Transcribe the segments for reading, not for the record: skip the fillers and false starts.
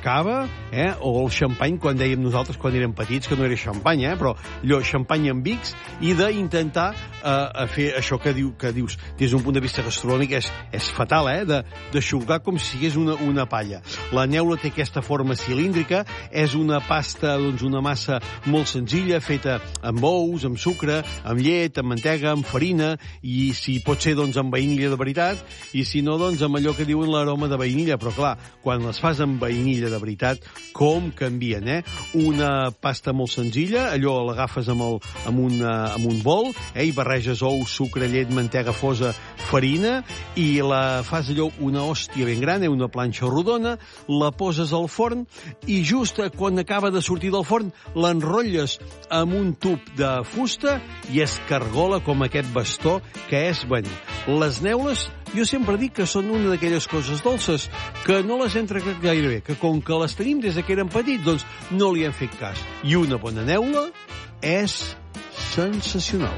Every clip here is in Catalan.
cava, o el xampany, quan dèiem nosaltres quan érem petits, que no era xampany, però allò, xampany amb Vicks, i d'intentar fer això que dius, des d'un punt de vista gastronòmic, és fatal, de xugar com si sigués una palla. La neula té aquesta forma cilíndrica, és una pasta, doncs una massa molt senzilla, feta amb ous, amb sucre, amb llet, amb mantega, amb farina, i si pot ser, doncs, amb vainilla de veritat, i si no, doncs, amb allò que diuen l'aroma de vainilla. Però, clar, quan les fas amb vainilla de veritat, com canvien, Una pasta molt senzilla, allò l'agafes amb un bol, i barreges ous, sucre, llet, mantega fosa, farina, i la fas allò una hòstia ben gran, una planxa rodona, la poses al forn, i just quan acaba de sortir del forn, l'enrotlles amb un tub de fusta i es cargola com aquest bastó, que és, bueno, les neules, jo sempre dic que són una d'aquelles coses dolces que no les entra gaire bé, que com que les tenim des que érem petits, doncs no li hem fet cas. I una bona neula és sensacional.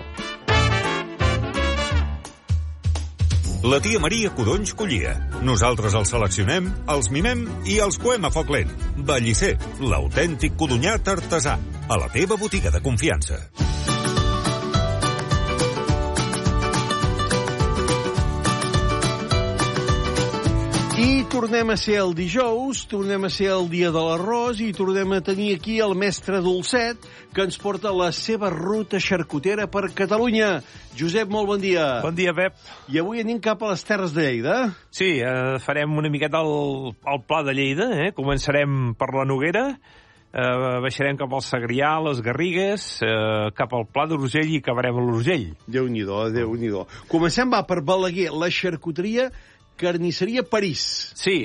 La tia Maria Codonys collia. Nosaltres els seleccionem, els mimem i els coem a foc lent. Bellicer, l'autèntic codonyat artesà. A la teva botiga de confiança. I tornem a ser el dijous, tornem a ser el dia de l'arròs i tornem a tenir aquí el mestre Dolcet, que ens porta la seva ruta xarcutera per Catalunya. Josep, molt bon dia. Bon dia, Pep. I avui anem cap a les Terres de Lleida. Sí, farem una miqueta el Pla de Lleida. Començarem per la Noguera, baixarem cap al Segrià, les Garrigues, cap al Pla d'Urgell i acabarem a l'Urgell. Déu-n'hi-do, Déu-n'hi-do. Comencem, per Balaguer, la xarcuteria Carnisseria París. Sí,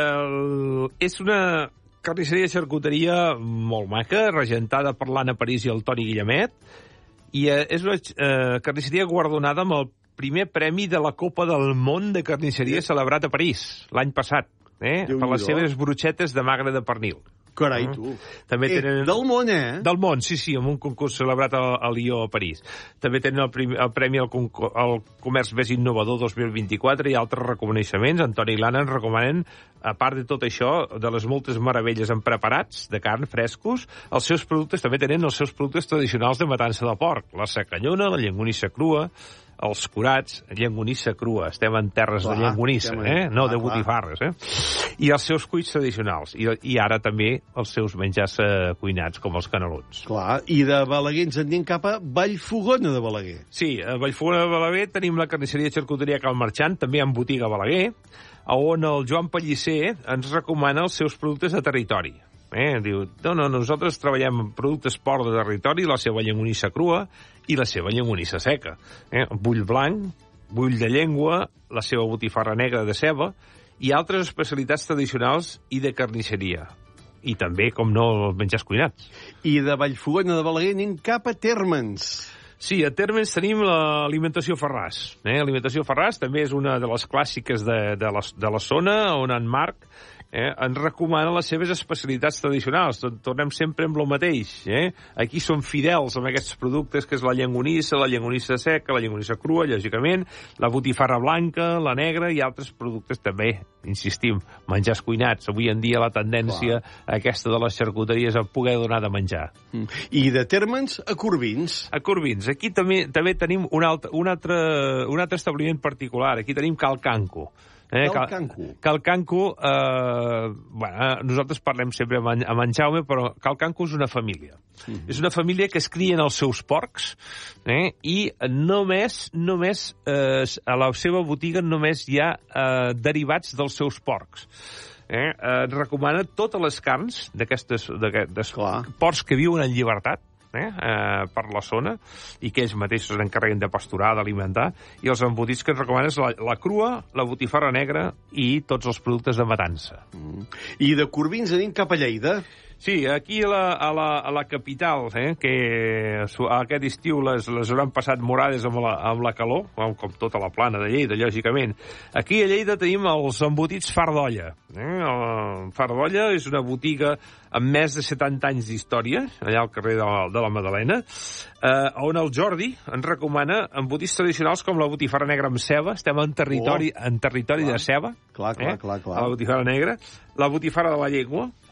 és una carnisseria i xarcuteria molt maca, regentada per l'Anna París i el Toni Guillemet, i és una carnisseria guardonada amb el primer premi de la Copa del Món de Carnisseria celebrat a París l'any passat, per les seves brutxetes de magre de pernil. Carai, tu. També tenen... Del món, Del món, sí, amb un concurs celebrat a Lió, a París. També tenen el premi al comerç més innovador 2024 i altres reconeixements. Antoni i l'Anna ens recomanen, a part de tot això, de les moltes meravelles en preparats de carn frescos, els seus productes també tenen els seus productes tradicionals de matança de porc. La sacanyona, la llangonissa crua, els curats, llangonissa crua. Estem en terres de llangonissa, no de botifarres, I els seus cuits tradicionals. I ara també els seus menjars cuinats, com els canelons. Clar, i de Balaguer ens en anem cap a Vallfogona de Balaguer. Sí, a Vallfogona de Balaguer tenim la carnisseria i xarcuteria Cal Marxant, també en botiga a Balaguer, on el Joan Pellicer ens recomana els seus productes de territori. Diu, no, nosaltres treballem amb productes port de territori, la seva llangonissa crua i la seva llangonissa seca. Bull blanc, bull de llengua, la seva botifarra negra de ceba i altres especialitats tradicionals i de carnisseria. I també, com no, els menjars cuinats. I de Vallfogona de Balaguer anem cap a Térmens. Sí, a Térmens tenim l'alimentació Ferràs. L'alimentació Ferràs també és una de les clàssiques de la zona, on en Marc ens recomana les seves especialitats tradicionals. Tornem sempre amb el mateix. Aquí som fidels amb aquests productes, que és la llangonissa seca, la llangonissa crua, lògicament, la botifarra blanca, la negra i altres productes també. Insistim, menjars cuinats. Avui en dia la tendència aquesta de les xarcuteries a poder donar de menjar. I de Térmens a Corbins. A Corbins. Aquí també tenim un altre establiment particular. Aquí tenim Cal Canco. Cal Canco, nosaltres parlem sempre amb en Jaume, però Cal Canco és una família. És una família que es crien els seus porcs i només a la seva botiga només hi ha derivats dels seus porcs. Recomana totes les carns d'aquests porcs que viuen en llibertat, per la zona, i que ells mateixos s'encarreguen de pasturar, d'alimentar, i els embotits que ens recomanen és la crua, la botifarra negra i tots els productes de matança. I de Corbins anem cap a Lleida. Sí, aquí a la capital, que aquest estiu les hauran passat morades amb la calor, com tota la plana de Lleida, lògicament. Aquí a Lleida tenim els embotits Far d'Olla. El Far d'Olla és una botiga amb més de 70 anys d'història, allà al carrer de la Madalena, on el Jordi ens recomana embotits tradicionals com la botifarra negra amb ceba. Estem en territori de ceba. Clar. La botifarra negra. La botifarra de la llengua,